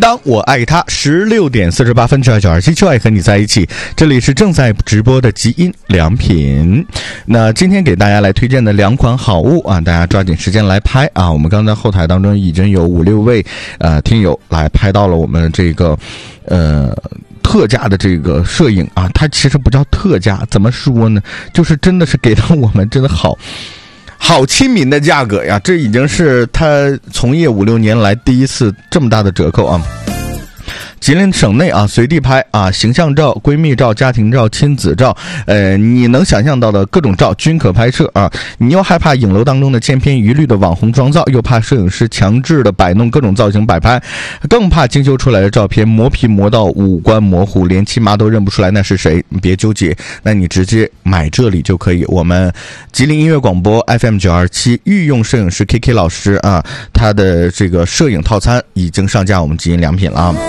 当我爱他，16点48分，92927就爱和你在一起。这里是正在直播的极音良品。那今天给大家来推荐的2款好物啊，大家抓紧时间来拍啊！我们刚才后台当中已经有5、6位听友来拍到了我们这个特价的这个摄影啊，它其实不叫特价，怎么说呢？就是真的是给到我们真的好亲民的价格呀！这已经是他从业5、6年来第一次这么大的折扣啊！吉林省内啊，随地拍啊，形象照、闺蜜照、家庭照、亲子照，你能想象到的各种照均可拍摄啊！你又害怕影楼当中的千篇一律的网红妆造，又怕摄影师强制的摆弄各种造型摆拍，更怕精修出来的照片磨皮磨到五官模糊，连亲妈都认不出来那是谁。你别纠结，那你直接买这里就可以。我们吉林音乐广播 FM927御用摄影师 KK 老师啊，他的这个摄影套餐已经上架我们吉林良品了啊。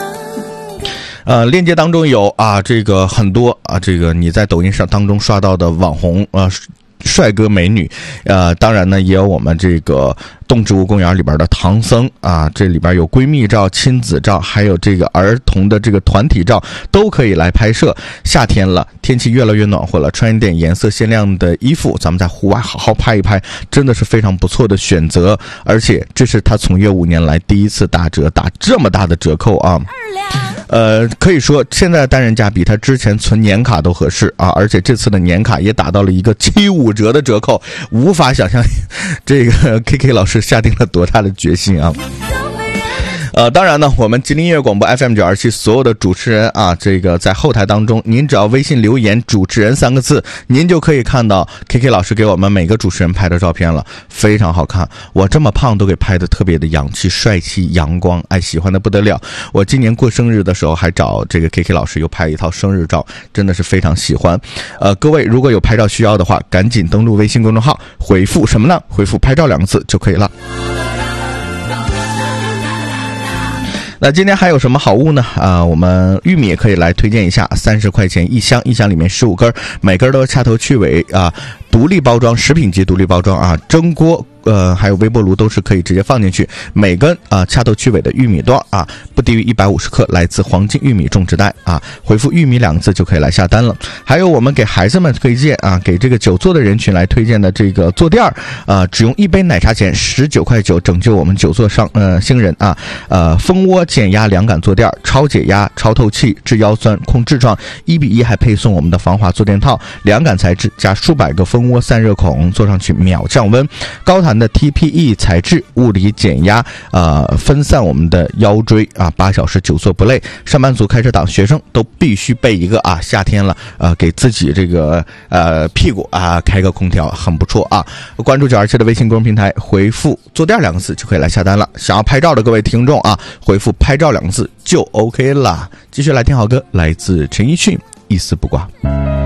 链接当中有啊，这个很多啊，这个你在抖音上当中刷到的网红帅哥美女，当然呢也有我们这个动植物公园里边的唐僧啊，这里边有闺蜜照、亲子照，还有这个儿童的这个团体照，都可以来拍摄。夏天了，天气越来越暖和了，穿一点颜色鲜亮的衣服，咱们在户外好好拍一拍，真的是非常不错的选择。而且这是他从业5年来第一次打折，打这么大的折扣啊！可以说现在的单人价比他之前存年卡都合适啊，而且这次的年卡也打到了一个75折的折扣，无法想象这个 KK 老师下定了多大的决心啊！当然呢，我们吉林音乐广播 FM927所有的主持人啊，这个在后台当中，您只要微信留言主持人3个字，您就可以看到 KK 老师给我们每个主持人拍的照片了，非常好看。我这么胖都给拍的特别的洋气、帅气、阳光，喜欢的不得了。我今年过生日的时候还找这个 KK 老师又拍一套生日照，真的是非常喜欢。各位如果有拍照需要的话，赶紧登录微信公众号，回复什么呢？回复拍照2个字就可以了。那今天还有什么好物呢？我们玉米也可以来推荐一下，30块钱一箱，一箱里面15根，每根都是掐头去尾啊，独立包装，食品级独立包装啊，蒸锅还有微波炉都是可以直接放进去。每根掐头去尾的玉米段啊，不低于150克，来自黄金玉米种植带啊。回复玉米2个字就可以来下单了。还有我们给孩子们推荐啊，给这个久坐的人群来推荐的这个坐垫啊，只用1杯奶茶钱19.9块，拯救我们久坐星人啊。蜂窝减压凉感坐垫，超解压、超透气、治腰酸、控痔疮，1:1还配送我们的防滑坐垫套，凉感材质加数百个蜂窝散热孔，坐上去秒降温。高弹的 TPE 材质，物理减压，分散我们的腰椎啊，8小时久坐不累。上班族、开车党、学生都必须备一个啊，夏天了给自己这个屁股啊开个空调，很不错啊。关注927的微信公众平台，回复坐垫2个字就可以来下单了。想要拍照的各位听众啊，回复拍照2个字就 OK 了。继续来听好歌，来自陈奕迅，一丝不挂。